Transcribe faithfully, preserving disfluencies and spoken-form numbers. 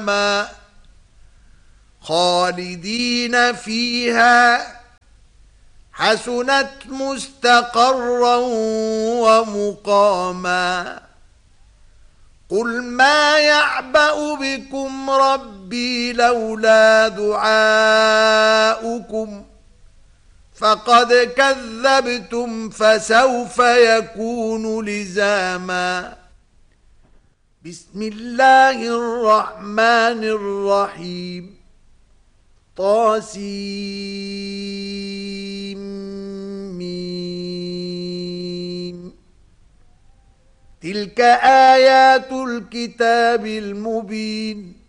خالدين فيها حسنت مستقرا ومقاما قل ما يعبأ بكم ربي لولا دعاؤكم فقد كذبتم فسوف يكون لزاما بسم الله الرحمن الرحيم طاسيم تلك آيات الكتاب المبين